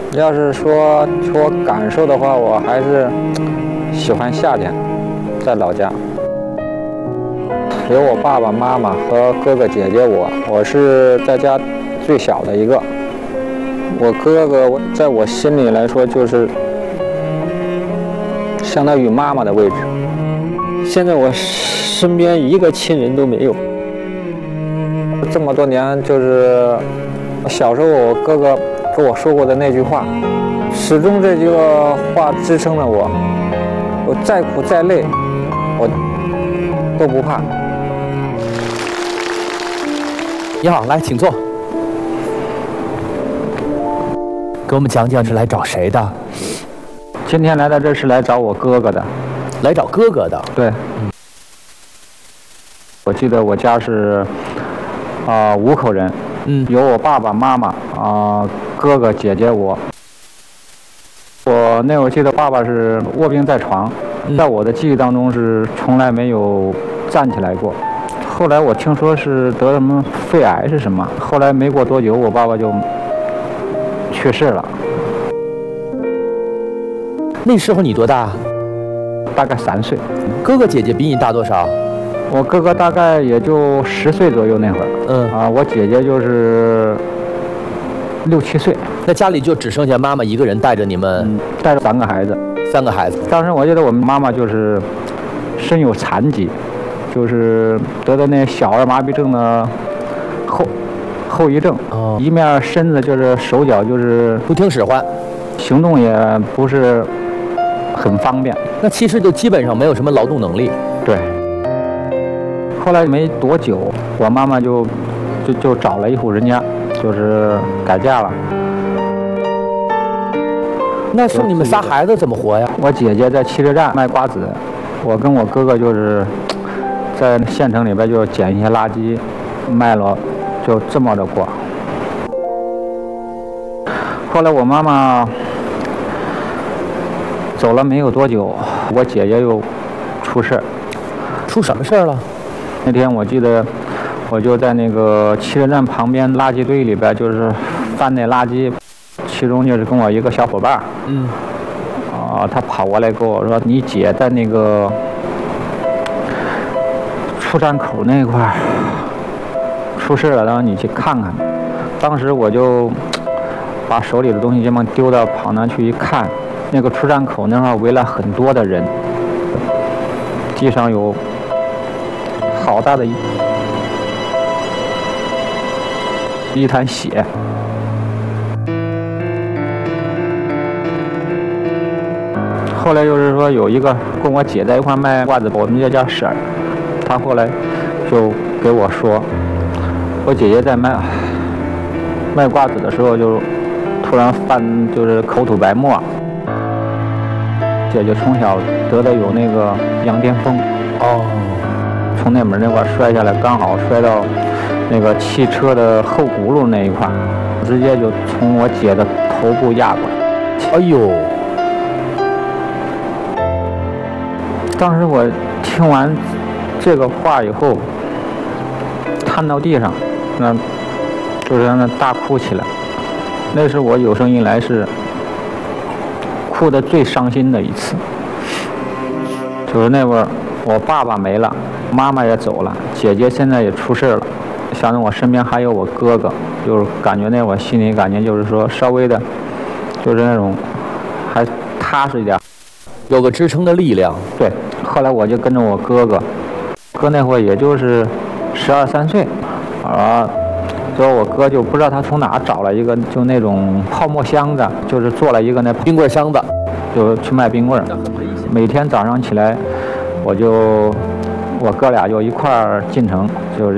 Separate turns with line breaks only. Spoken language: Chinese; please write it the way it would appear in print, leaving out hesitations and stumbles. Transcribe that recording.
要是说感受的话，我还是喜欢夏天，在老家。有我爸爸妈妈和哥哥姐姐我是在家最小的一个。我哥哥在我心里来说就是相当于妈妈的位置。现在我身边一个亲人都没有。这么多年，就是小时候我哥哥跟我说过的那句话，始终这句话支撑了我。我再苦再累，我都不怕。
你好，来，请坐。给我们讲讲是来找谁的？
今天来到这是来找我哥哥的。
来找哥哥的？
对。我记得我家是5口人，有我爸爸妈妈哥哥姐姐我。我那会儿记得爸爸是卧病在床，在我的记忆当中是从来没有站起来过。后来我听说是得什么肺癌是什么，后来没过多久我爸爸就去世了。
那时候你多大？
大概3岁。
哥哥姐姐比你大多少？
我哥哥大概也就10岁左右那会儿。我姐姐就是6、7岁。
那家里就只剩下妈妈一个人带着你们？
带着3个孩子。
3个孩子。
当时我记得我们妈妈就是身有残疾，就是得的那小儿麻痹症的后遗症。一面身子就是手脚就是
不听使唤，
行动也不是很方便。
那其实就基本上没有什么劳动能力。
对。后来没多久，我妈妈就找了一户人家，就是改嫁了。
那剩你们仨孩子怎么活呀？
我姐姐在汽车站卖瓜子，我跟我哥哥就是在县城里边就捡一些垃圾卖了，就这么着过。后来我妈妈走了没有多久，我姐姐又出事。
出什么事儿了？
那天我记得我就在那个汽车站旁边垃圾堆里边就是翻那垃圾，其中就是跟我一个小伙伴，他跑过来跟我说，你姐在那个出站口那块儿出事了，让你去看看。当时我就把手里的东西这么丢到旁边去一看，那个出站口那块围了很多的人，地上有好大的一滩血。后来就是说有一个跟我姐在一块卖瓜子，我们就叫婶儿，她后来就给我说，我姐姐在卖瓜子的时候就突然就是口吐白沫。姐姐从小得的有那个羊癫疯，从那门那块摔下来，刚好摔到那个汽车的后轱辘那一块，直接就从我姐的头部压过来。
哎呦！
当时我听完这个话以后，瘫到地上，就是让那大哭起来。那是我有生以来是哭得最伤心的一次。就是那会儿我爸爸没了，妈妈也走了，姐姐现在也出事了，想着我身边还有我哥哥，就是感觉那会儿心里感觉就是说稍微的，就是那种还踏实一点，
有个支撑的力量。
对，后来我就跟着我哥那会儿也就是12、13岁，之后我哥就不知道他从哪找了一个就那种泡沫箱子，就是做了一个那
冰棍箱子，
就去卖冰棍。每天早上起来，我哥俩就一块儿进城，就是